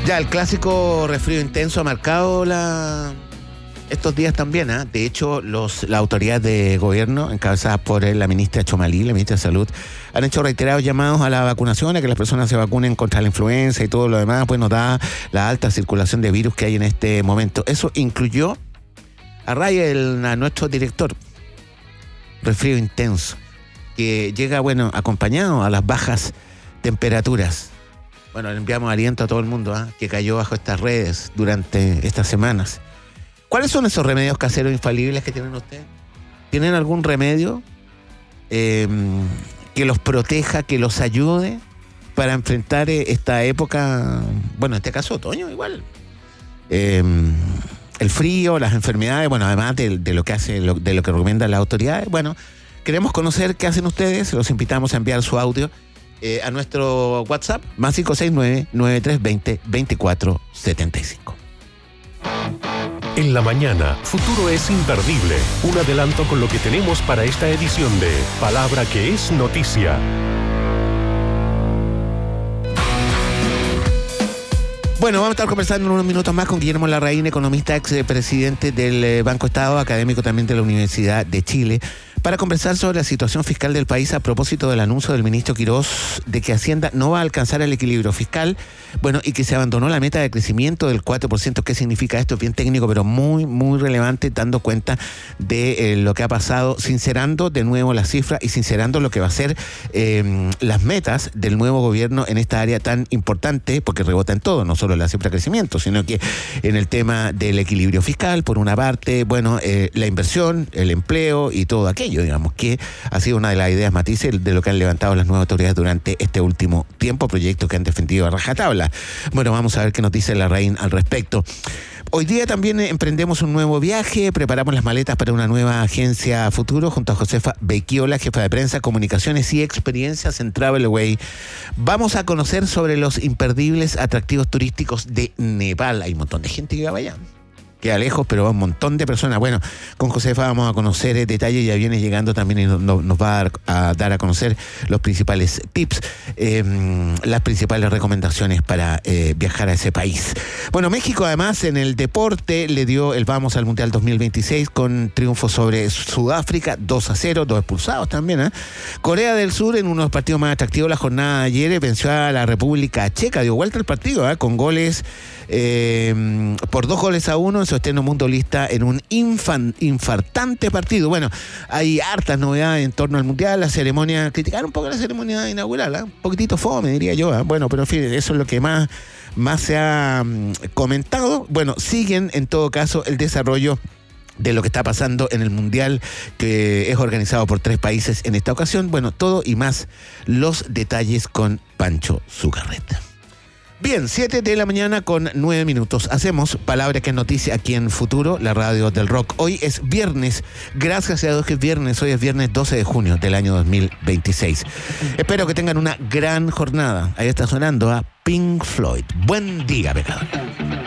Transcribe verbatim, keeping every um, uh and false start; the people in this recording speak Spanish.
Ya, el clásico resfrío intenso ha marcado la... estos días también, ¿eh? De hecho, los, la autoridad de gobierno, encabezadas por la ministra Chomalí, la ministra de Salud, han hecho reiterados llamados a la vacunación, a que las personas se vacunen contra la influenza y todo lo demás, pues nos da la alta circulación de virus que hay en este momento. Eso incluyó a raya el, a nuestro director, resfrío intenso, que llega, bueno, acompañado a las bajas temperaturas. Bueno, le enviamos aliento a todo el mundo, ¿eh? Que cayó bajo estas redes durante estas semanas. ¿Cuáles son esos remedios caseros infalibles que tienen ustedes? ¿Tienen algún remedio eh, que los proteja, que los ayude para enfrentar esta época, bueno, en este caso otoño igual? Eh, el frío, las enfermedades, bueno, además de, de lo que hace, de lo que recomiendan las autoridades. Bueno, queremos conocer qué hacen ustedes. Los invitamos a enviar su audio eh, a nuestro WhatsApp, más cinco seis nueve, nueve tres dos cero, dos cuatro siete cinco. En la mañana, Futuro es imperdible. Un adelanto con lo que tenemos para esta edición de Palabra que es Noticia. Bueno, vamos a estar conversando en unos minutos más con Guillermo Larraín, economista, expresidente del Banco Estado, académico también de la Universidad de Chile, para conversar sobre la situación fiscal del país a propósito del anuncio del ministro Quirós de que Hacienda no va a alcanzar el equilibrio fiscal, bueno, y que se abandonó la meta de crecimiento del cuatro por ciento. ¿Qué significa esto? Es bien técnico, pero muy, muy relevante, dando cuenta de eh, lo que ha pasado, sincerando de nuevo las cifras y sincerando lo que va a ser eh, las metas del nuevo gobierno en esta área tan importante, porque rebota en todo, no solo en la cifra de crecimiento, sino que en el tema del equilibrio fiscal, por una parte, bueno, eh, la inversión, el empleo y todo aquello, digamos, que ha sido una de las ideas matices de lo que han levantado las nuevas autoridades durante este último tiempo, proyectos que han defendido a rajatabla. Bueno, vamos a ver qué nos dice Larraín al respecto. Hoy día también emprendemos un nuevo viaje, preparamos las maletas para una nueva agencia Futuro junto a Josefa Becchiola, jefa de prensa, comunicaciones y experiencias en Travelaway. Vamos a conocer sobre los imperdibles atractivos turísticos de Nepal. Hay un montón de gente que va allá. Queda lejos, pero va un montón de personas. Bueno, con Josefa vamos a conocer eh, detalles y aviones llegando también y no, no, nos va a dar, a dar a conocer los principales tips, eh, las principales recomendaciones para eh, viajar a ese país. Bueno, México además en el deporte le dio el vamos al Mundial dos mil veintiséis con triunfo sobre Sudáfrica, dos a cero, dos expulsados también. ¿eh? Corea del Sur en uno de los partidos más atractivos la jornada de ayer venció a la República Checa, dio vuelta el partido ¿eh? con goles eh, por dos goles a uno en su estreno mundialista en un infan, infartante partido. Bueno, hay hartas novedades en torno al Mundial, la ceremonia, criticar un poco la ceremonia inaugural, ¿eh? un poquitito fome, diría yo. ¿eh? Bueno, pero en fin, eso es lo que más, más se ha um, comentado. Bueno, siguen en todo caso el desarrollo de lo que está pasando en el Mundial, que es organizado por tres países en esta ocasión. Bueno, todo y más los detalles con Pancho Zucarreta. Bien, siete de la mañana con nueve minutos. Hacemos Palabra que es Noticia aquí en Futuro, la radio del rock. Hoy es viernes, gracias a Dios que es viernes. Hoy es viernes doce de junio del año dos mil veintiséis. Espero que tengan una gran jornada. Ahí está sonando a Pink Floyd. Buen día, pecador.